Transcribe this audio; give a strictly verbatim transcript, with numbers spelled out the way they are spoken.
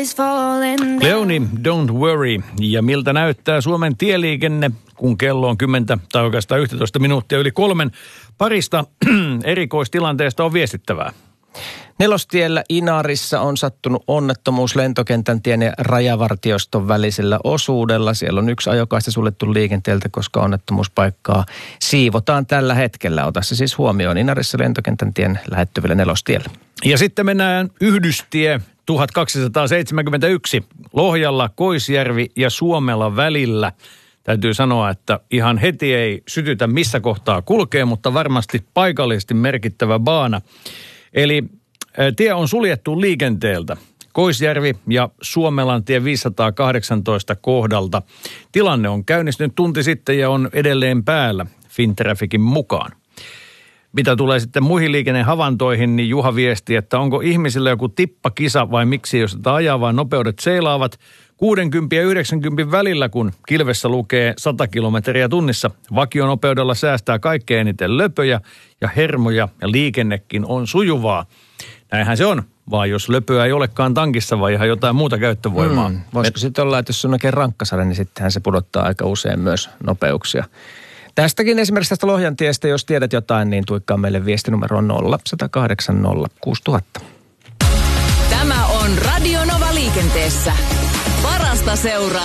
Leoni, Don't Worry. Ja miltä näyttää Suomen tieliikenne, kun kello on kymmentä tai oikeastaan yksitoista minuuttia yli kolmen. Parista erikoistilanteesta on viestittävää. Nelostiellä Inarissa on sattunut onnettomuus lentokentän tien ja rajavartioston välisellä osuudella. Siellä on yksi ajokaista suljettu liikenteeltä, koska onnettomuuspaikkaa siivotaan tällä hetkellä. Ota se siis huomioon Inarissa lentokentän tien lähettyvillä Nelostiellä. Ja sitten mennään Yhdystie tuhatkaksisataaseitsemänkymmentäyksi Lohjalla, Koisjärvi ja Suomela välillä. Täytyy sanoa, että ihan heti ei sytytä missä kohtaa kulkee, mutta varmasti paikallisesti merkittävä baana. Eli tie on suljettu liikenteeltä Koisjärvi ja Suomelantie viisisataakahdeksantoista kohdalta. Tilanne on käynnistynyt tunti sitten ja on edelleen päällä Fintrafficin mukaan. Mitä tulee sitten muihin liikennehavaintoihin, niin Juha viesti, että onko ihmisillä joku tippakisa vai miksi jos sitä ajaa, vaan nopeudet seilaavat kuusikymmentä ja yhdeksänkymmentä välillä, kun kilvessä lukee sata kilometriä tunnissa. Vakionopeudella säästää kaikkein eniten löpöjä ja hermoja ja liikennekin on sujuvaa. Näinhän se on, vaan jos löpöä ei olekaan tankissa vai ihan jotain muuta käyttövoimaa. Hmm, voisiko Et... sitten olla, että jos on oikein rankkasade, niin sittenhän se pudottaa aika usein myös nopeuksia. Tästäkin esimerkiksi tästä Lohjantiestä, jos tiedät jotain, niin tuikkaa meille viestinumero nolla yksi nolla kahdeksan nolla kuusi nolla nolla nolla. Tämä on Radio Nova liikenteessä. Parasta seuraa.